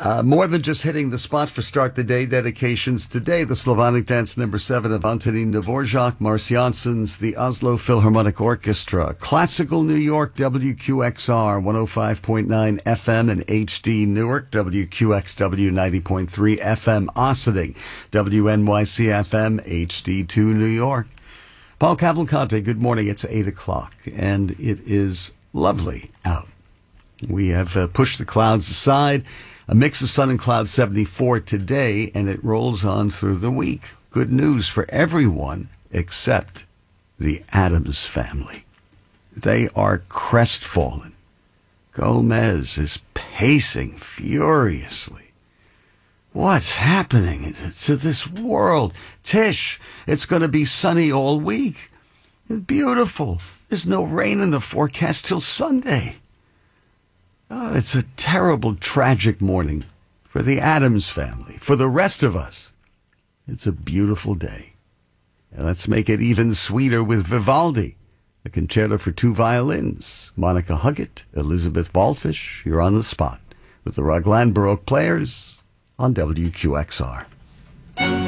More than just hitting the spot for Start the Day dedications today, the Slavonic Dance No. 7 of Antonin Dvorak, Mars Janssens, the Oslo Philharmonic Orchestra, Classical New York, WQXR 105.9 FM and HD Newark, WQXW 90.3 FM Ossining, WNYC FM HD2 New York. Paul Cavalcante, good morning. It's 8 o'clock, and it is lovely out. We have pushed the clouds aside. A mix of sun and clouds, 74 today, and it rolls on through the week. Good news for everyone except the Addams family. They are crestfallen. Gomez is pacing furiously. What's happening to this world? Tish, it's going to be sunny all week. Beautiful. There's no rain in the forecast till Sunday. Oh, it's a terrible, tragic morning for the Addams family. For the rest of us, it's a beautiful day. And let's make it even sweeter with Vivaldi, a concerto for two violins. Monica Huggett, Elizabeth Ballfish, you're on the spot with the Raglan Baroque Players on WQXR.